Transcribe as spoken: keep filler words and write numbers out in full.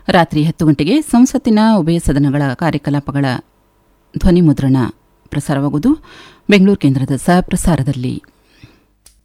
ರಾತ್ರಿ ಹತ್ತು ಗಂಟೆಗೆ ಸಂಸತ್ತಿನ ಉಭಯ ಸದನಗಳ ಕಾರ್ಯಕಲಾಪಗಳ ಧ್ವನಿ ಮುದ್ರಣ ಪ್ರಸಾರವಾಗುವುದು ಬೆಂಗಳೂರು ಕೇಂದ್ರದ ಸಹ ಪ್ರಸಾರದಲ್ಲಿ.